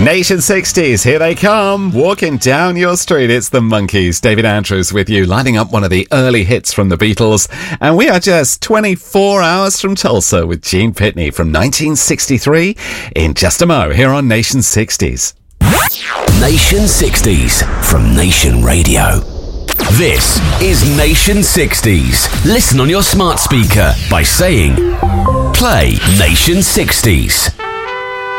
Nation 60s, here they come, walking down your street. It's the Monkees. David Andrews with you, lining up one of the early hits from the Beatles. And we are just 24 hours from Tulsa with Gene Pitney from 1963 in just a mo here on Nation 60s. Nation 60s from Nation Radio. This is Nation 60s. Listen on your smart speaker by saying, play Nation 60s.